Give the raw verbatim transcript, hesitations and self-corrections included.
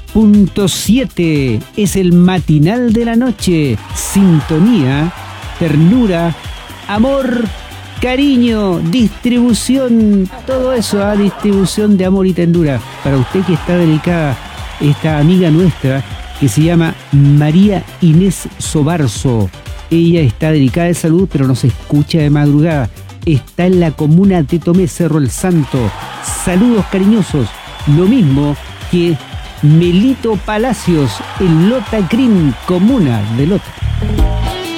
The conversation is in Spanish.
punto siete es el matinal de la noche. Sintonía, ternura, amor, cariño, distribución, todo eso a distribución de amor y ternura. Para usted que está delicada, esta amiga nuestra que se llama María Inés Sobarzo. Ella está delicada de salud, pero nos escucha de madrugada. Está en la comuna de Tomé, Cerro el Santo. Saludos cariñosos. Lo mismo que Melito Palacios, en Lota Green, comuna de Lota.